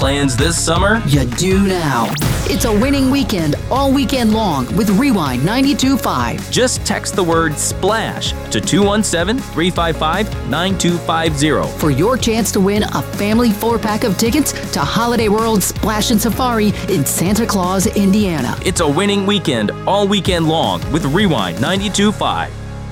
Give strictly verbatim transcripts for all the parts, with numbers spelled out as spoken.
plans this summer? You do now. It's a winning weekend all weekend long with Rewind ninety-two point five. Just text the word SPLASH to two one seven, three five five, nine two five zero for your chance to win a family four-pack of tickets to Holiday World Splash and Safari in Santa Claus, Indiana. It's a winning weekend all weekend long with Rewind ninety-two point five.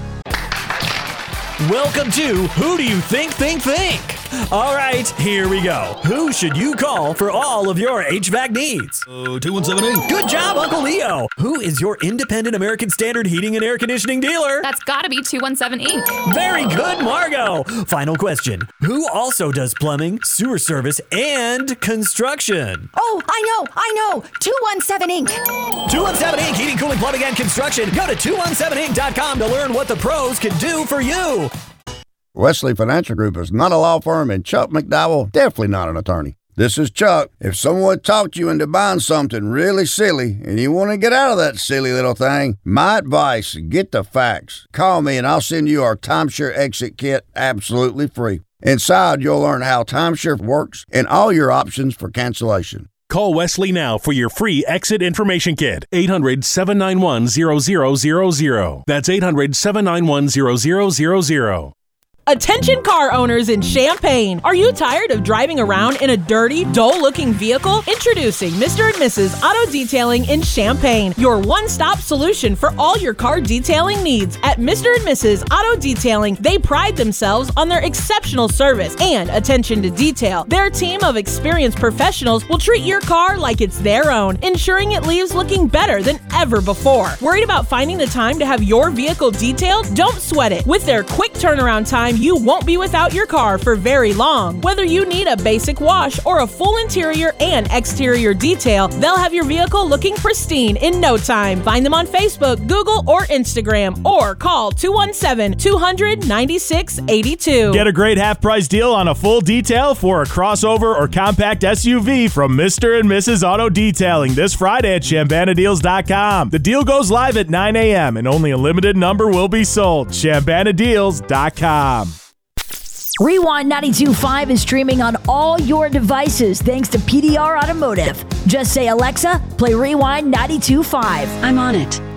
Welcome to Who Do You Think, Think, Think? All right, here we go. Who should you call for all of your H V A C needs? Oh, two one seven eight. Good job, Uncle Leo. Who is your independent American Standard heating and air conditioning dealer? That's gotta be two one seven Incorporated. Very good, Margo. Final question. Who also does plumbing, sewer service, and construction? Oh, I know, I know. two one seven Incorporated. two one seven Incorporated. Heating, cooling, plumbing, and construction. Go to two one seven inc dot com to learn what the pros can do for you. Wesley Financial Group is not a law firm, and Chuck McDowell definitely not an attorney. This is Chuck. If someone talked you into buying something really silly and you want to get out of that silly little thing, my advice, get the facts. Call me and I'll send you our timeshare exit kit absolutely free. Inside, you'll learn how timeshare works and all your options for cancellation. Call Wesley now for your free exit information kit. eight hundred, seven nine one, zero zero zero zero. That's eight hundred, seven nine one, zero zero zero zero. Attention car owners in Champaign. Are you tired of driving around in a dirty, dull-looking vehicle? Introducing Mister and Missus Auto Detailing in Champaign, your one-stop solution for all your car detailing needs. At Mister and Missus Auto Detailing, they pride themselves on their exceptional service and attention to detail. Their team of experienced professionals will treat your car like it's their own, ensuring it leaves looking better than ever before. Worried about finding the time to have your vehicle detailed? Don't sweat it. With their quick turnaround time, you won't be without your car for very long. Whether you need a basic wash or a full interior and exterior detail, they'll have your vehicle looking pristine in no time. Find them on Facebook, Google, or Instagram, or call two one seven, two hundred, ninety-six eighty-two. Get a great half-price deal on a full detail for a crossover or compact S U V from Mister and Missus Auto Detailing this Friday at Chambana Deals dot com. The deal goes live at nine a.m. and only a limited number will be sold. Chambana Deals dot com. Rewind ninety-two point five is streaming on all your devices thanks to P D R Automotive. Just say, Alexa, play Rewind ninety-two point five. I'm on it.